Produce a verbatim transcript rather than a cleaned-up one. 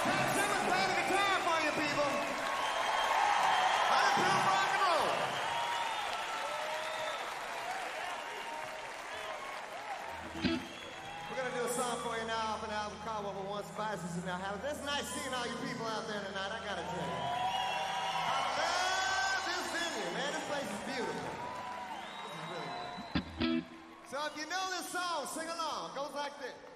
Pat Simmons playing the guitar for you people. Untrue rock and roll. We're gonna do a song for you now off an album called What We Want Spices in Our House. It's nice seeing all you people out there tonight, I gotta tell you. I love this venue, man. This place is beautiful. This is really good. So if you know this song, sing along. It goes like this.